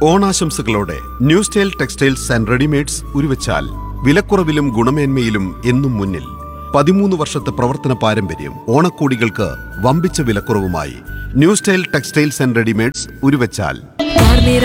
ഓണാശംസകളോടെ new style textiles and readymades Uruvachal. വിലക്കുറവിലും ഗുണമേന്മയിലും എന്നും മുന്നിൽ. 13 വർഷത്തെ പ്രവർത്തന പാരമ്പര്യം. ഓണക്കോടികൾക്ക് വമ്പിച്ച വിലക്കുറവുമായി new style textiles and readymades Uruvachal.